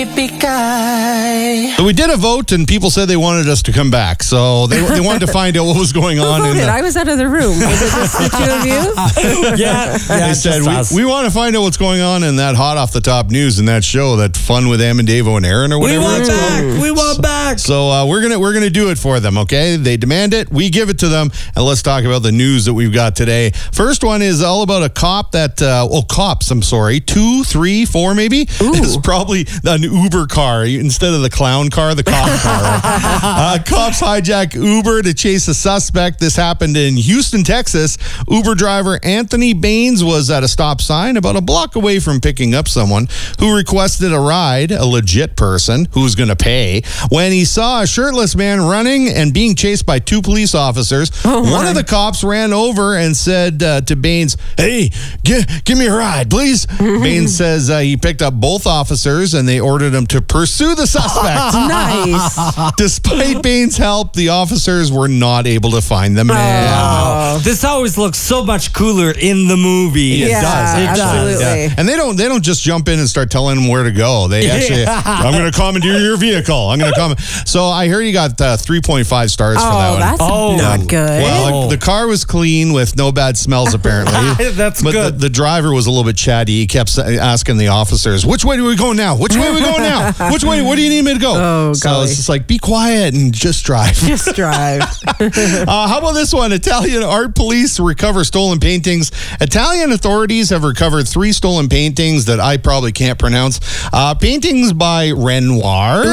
So we did a vote, and people said they wanted us to come back. So they wanted to find out what was going on. Who voted? I was out of the room. Was it just the two of you? Yeah. They said, we want to find out what's going on in that hot off the top news in that show, that Fun with Em and Davo and Aaron or whatever. We want back. So we're gonna do it for them, okay? They demand it. We give it to them. And let's talk about the news that we've got today. First one is all about a cop that, cops, I'm sorry. 2, 3, 4 maybe? It's probably an Uber car instead of the clown car, the cop car. Cops hijack Uber to chase a suspect. This happened in Houston, Texas. Uber driver Anthony Baines was at a stop sign about a block away from picking up someone who requested a ride, a legit person who's going to pay, when he saw a shirtless man running and being chased by 2 police officers. One of the cops ran over and said to Baines, "Hey, give me a ride, please." Baines says he picked up both officers and they ordered him to pursue the suspect. Nice. Despite Baines' help, the officers were not able to find the man. This always looks so much cooler in the movie. It does. Absolutely. Yeah. And they don't just jump in and start telling him where to go. They actually, I'm going to commandeer your vehicle. I'm going to come. So I heard you got 3.5 stars for that one. That's not good. Well, the car was clean with no bad smells, apparently. That's but good. The driver was a little bit chatty. He kept asking the officers, which way do we go now? Which way are we going now? Which way? Where do you need me to go? So it's just like, be quiet and just drive. Just drive. How about this one? Italian art police recover stolen paintings. Italian authorities have recovered 3 stolen paintings that I probably can't pronounce. Paintings by Renoir,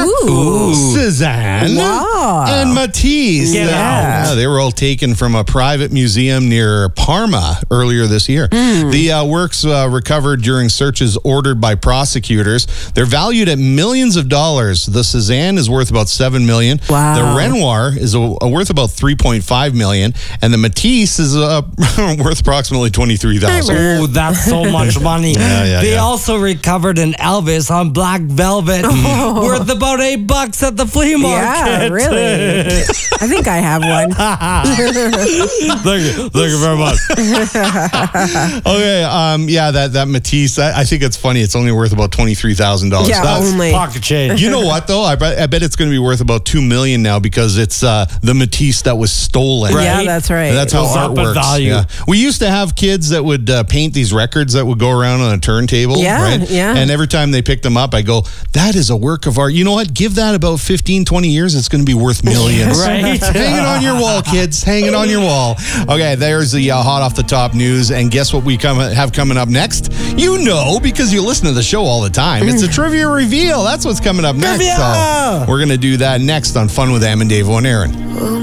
Cézanne, and Matisse. They were all taken from a private museum near Parma earlier this year. The works recovered during searches ordered by prosecutors. They're valued at millions of dollars. The Cézanne is worth about $7 million. Wow. The Renoir is worth about $3.5 million, and the Matisse is worth approximately $23,000. Oh, that's so much money. They also recovered an Elvis on black velvet worth about $8 at the flea market. Yeah, really. I think I have one. Thank you very much. Okay, that Matisse, I think it's funny. It's only worth about $23,000. Yeah, only. Pocket change. You know what, though? I bet it's going to be worth about $2 million now because it's the Matisse that was stolen. Right. Yeah, that's right. And that's how art works. Value. Yeah. We used to have kids that would paint these records that would go around on a turntable. Yeah, right? yeah. And every time they picked them up, I go, that is a work of art. You know what? Give that about 15, 20 years. It's going to be worth millions. Right. Hang it on your wall, kids. Hang it on your wall. Okay, there's the hot off the top news. And guess what we have coming up next? You know, because you listen to the show all the time. It's a trivia reveal. That's what's coming up next. Trivia! So we're going to do that next on Fun with Em and Davo and Aaron.